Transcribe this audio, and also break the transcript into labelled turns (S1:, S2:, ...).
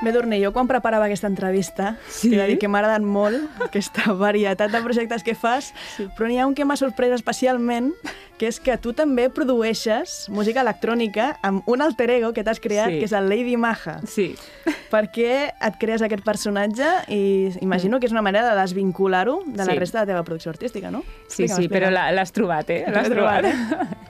S1: Bé, Dorné, jo quan preparava aquesta entrevista,
S2: Sí?
S1: t'he de dir que m'ha agradat molt aquesta varietat de projectes que fas, però n'hi ha un que m'ha sorprès especialment, que és que tu també produeixes música electrònica amb un alter ego que t'has creat,
S2: Sí.
S1: que és el Lady Maja.
S2: Sí.
S1: Per què et crees aquest personatge? I imagino que és una manera de desvincular-ho de la
S2: Sí.
S1: resta de la teva producció artística, no?
S2: Sí,
S1: Explica'm,
S2: sí, però
S1: explica'm.
S2: l'has trobat, eh?
S1: L'he trobat, eh?